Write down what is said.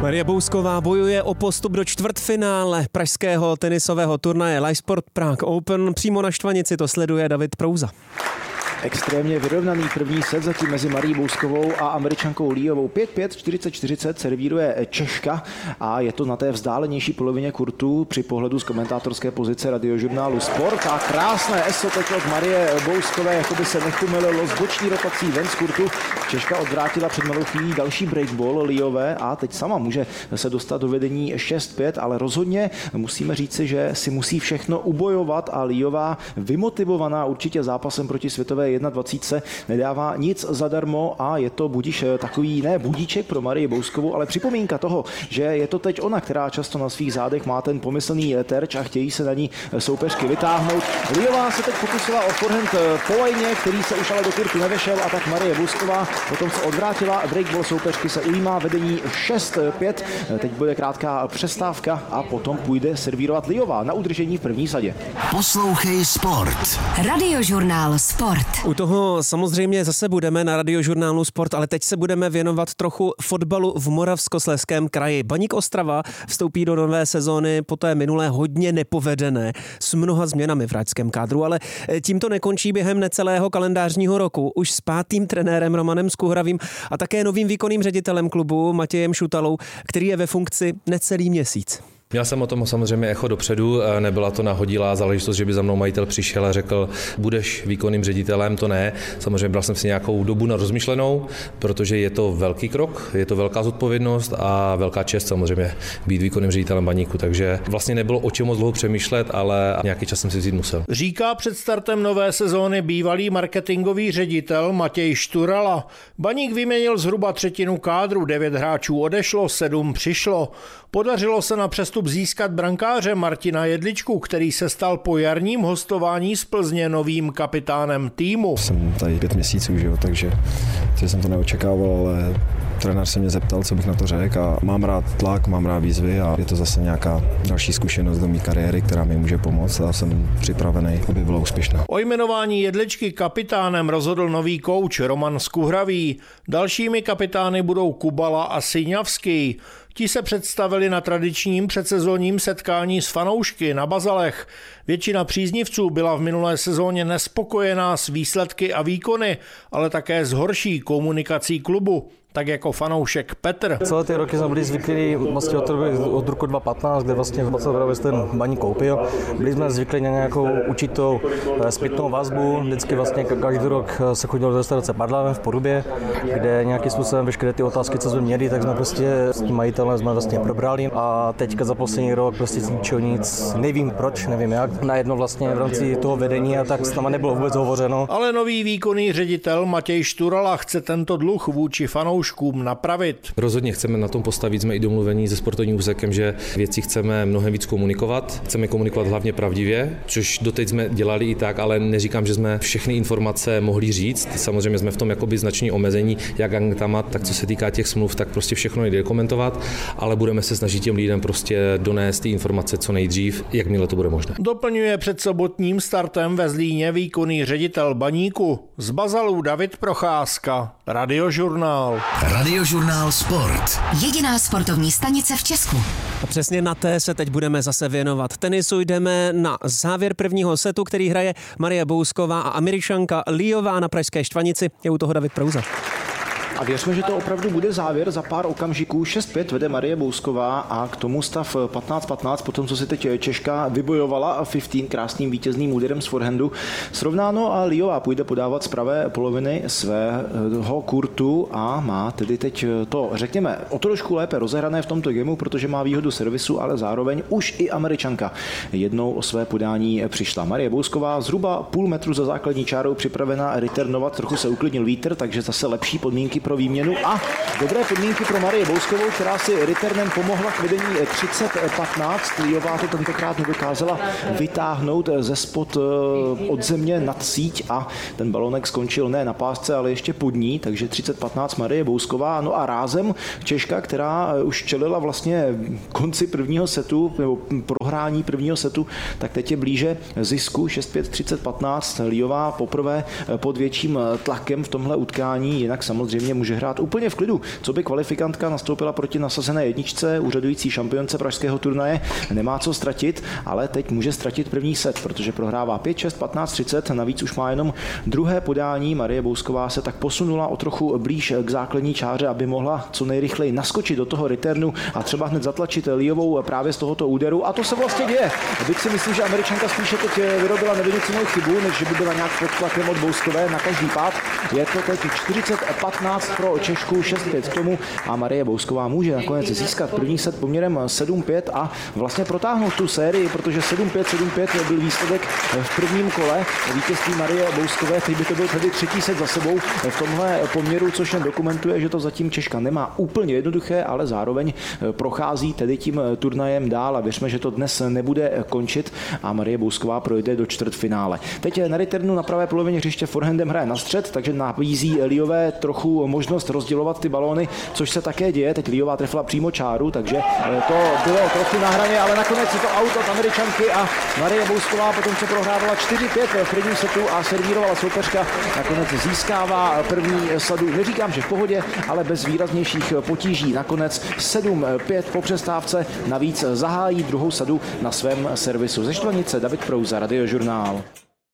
Marie Bousková bojuje o postup do čtvrtfinále pražského tenisového turnaje Lifesport Prague Open. Přímo na štvanici to sleduje David Prouza. Extrémně vyrovnaný první set zatím mezi Marií Bouskovou a Američankou Liovou. 5-5, 40-40 servíruje Češka a je to na té vzdálenější polovině kurtu při pohledu z komentátorské pozice radiožurnálu Sport. A krásné eso teď od Marie Bouskové, jako by se nechumililo s boční rotací ven z kurtu. Češka odvrátila před malou chvílí další breakball Liové a teď sama může se dostat do vedení 6-5, ale rozhodně musíme říci, že si musí všechno ubojovat a Liová, vymotivovaná určitě zápasem proti světové 21, nedává nic zadarmo a je to budiš takový, ne budíček pro Marii Bouskovou, ale připomínka toho, že je to teď ona, která často na svých zádech má ten pomyslný terč a chtějí se na ní soupeřky vytáhnout. Liová se teď pokusila o forehand po lajně, který se už ale do kurtu nevešel, a tak Marie Bousková potom se odvrátila breakball soupeřky, se ujímá vedení 6-5. Teď bude krátká přestávka a potom půjde servírovat Liová na udržení v první sadě. Poslouchej Sport. Radiožurnál Sport. U toho samozřejmě zase budeme na radiožurnálu Sport, ale teď se budeme věnovat trochu fotbalu v Moravskoslezském kraji. Baník Ostrava vstoupí do nové sezóny po té minulé hodně nepovedené s mnoha změnami v hráčském kádru, ale tím to nekončí během necelého kalendářního roku. Už s 5. trenérem Romanem Skuhravým a také novým výkonným ředitelem klubu Matějem Šutalou, který je ve funkci necelý měsíc. Měl jsem o tom samozřejmě echo dopředu, nebyla to nahodilá záležitost, že by za mnou majitel přišel a řekl, budeš výkonným ředitelem, to ne. Samozřejmě bral jsem si nějakou dobu na rozmyšlenou, protože je to velký krok, je to velká zodpovědnost a velká čest samozřejmě být výkonným ředitelem Baníku, takže vlastně nebylo o čem moc dlouho přemýšlet, ale nějaký čas jsem si vzít musel. Říká před startem nové sezóny bývalý marketingový ředitel Matěj Šturala. Baník vyměnil zhruba třetinu kádru, 9 hráčů odešlo, 7 přišlo. Podařilo se na přestup získat brankáře Martina Jedličku, který se stal po jarním hostování z Plzně novým kapitánem týmu. Jsem tady 5 měsíců, takže jsem to neočekával, ale trenér se mě zeptal, co bych na to řekl, a mám rád tlak, mám rád výzvy a je to zase nějaká další zkušenost do mé kariéry, která mi může pomoct a jsem připravený, aby byla úspěšná. O jmenování Jedličky kapitánem rozhodl nový kouč Roman Skuhravý. Dalšími kapitány budou Kubala a Syňavský. Ti se představili na tradičním předsezónním setkání s fanoušky na Bazalech. Většina příznivců byla v minulé sezóně nespokojená s výsledky a výkony, ale také s horší komunikací klubu. Tak jako fanoušek Petr. Celé ty roky jsme byli zvyklí vlastně od roku 2015, kde vlastně ten Baník koupil. Byli jsme zvyklí na nějakou určitou zpětnou vazbu. Vždycky vlastně každý rok se chodilo do restaurace Parlament v Porubě, kde nějakým způsobem veškeré ty otázky, co jsme měli, tak jsme prostě s tím majitelem jsme vlastně probrali. A teďka za poslední rok prostě z ničeho nic, nevím proč, nevím jak. Najednou vlastně v rámci toho vedení a tak s náma nebylo vůbec hovořeno. Ale nový výkonný ředitel Matěj Šturala chce tento dluh vůči fanouškům napravit. Rozhodně chceme na tom postavit, jsme i domluvení se sportovním úsekem, že věci chceme mnohem víc komunikovat. Chceme komunikovat hlavně pravdivě, což doteď jsme dělali i tak, ale neříkám, že jsme všechny informace mohli říct. Samozřejmě jsme v tom jakoby znační omezení, jak agenktama, tak co se týká těch smluv, tak prostě všechno nejde komentovat, ale budeme se snažit těm lidem prostě donést ty informace co nejdřív, jakmile to bude možné. Doplňuje před sobotním startem ve Zlíně výkonný ředitel Baníku. Z Bazalů David Procházka, Radiožurnál. Radiožurnál Sport. Jediná sportovní stanice v Česku. A přesně na té se teď budeme zase věnovat. Tenisu jdeme na závěr prvního setu, který hraje Marie Bousková a Američanka Liová na pražské štvanici. Je u toho David Prouza. A věřme, že to opravdu bude závěr za pár okamžiků. 6-5 vede Marie Bousková a k tomu stav 15-15, potom co si teď Češka vybojovala 15 krásným vítězným úderem z forehandu. Srovnáno a Liová půjde podávat z pravé poloviny svého kurtu a má tedy teď to, řekněme, o trošku lépe rozehrané v tomto gameu, protože má výhodu servisu, ale zároveň už i Američanka jednou o své podání přišla. Marie Bousková zhruba půl metru za základní čárou připravená returnovat, trochu se uklidnil vítr, takže zase lepší podmínky pro výměnu a dobré podmínky pro Marie Bouskovou, která si returnem pomohla k vedení 30-15. Liová to tentokrát nedokázala vytáhnout ze spod od země nad síť a ten balonek skončil ne na pásce, ale ještě pod ní, takže 30-15 Marie Bousková. No a rázem Češka, která už čelila vlastně konci prvního setu, nebo prohrání prvního setu, tak teď je blíže zisku 6-5, 30-15. Liová poprvé pod větším tlakem v tomhle utkání, jinak samozřejmě může hrát úplně v klidu. Co by kvalifikantka nastoupila proti nasazené jedničce, úřadující šampionce pražského turnaje, nemá co ztratit, ale teď může ztratit první set, protože prohrává 5-6, 15-30, navíc už má jenom druhé podání. Marie Bousková se tak posunula o trochu blíž k základní čáře, aby mohla co nejrychleji naskočit do toho returnu a třeba hned zatlačit Liovou právě z tohoto úderu. A to se vlastně děje. Byť si myslím, že Američanka spíše teď vyrobila nevynucenou chybu, než že by byla nějak pod tlakem od Bouskové na každý pád. Je to teď 40-15 pro Češku, 6-5 k tomu a Marie Bousková může nakonec získat první set poměrem 7-5 a vlastně protáhnout tu sérii, protože 7-5 byl výsledek v prvním kole. Vítězství Marie Bouskové, teď by to byl tedy třetí set za sebou v tomhle poměru, což jen dokumentuje, že to zatím Češka nemá úplně jednoduché, ale zároveň prochází tedy tím turnajem dál a věřme, že to dnes nebude končit a Marie Bousková projde do čtvrtfinále. Teď na returnu na pravé polovině hřiště forehandem hraje na střed, takže nabízí Liové trochu možnost rozdělovat ty balóny, což se také děje. Teď Liová trefila přímo čáru, takže to bylo trochu na hraně, ale nakonec je to out od Američanky a Marie Bousková potom se prohrávala 4-5 v prvním setu a servírovala soupeřka. Nakonec získává první sadu. Neříkám, že v pohodě, ale bez výraznějších potíží. Nakonec 7-5 po přestávce. Navíc zahájí druhou sadu na svém servisu. Ze Štvanice David Prouza, Radiožurnál.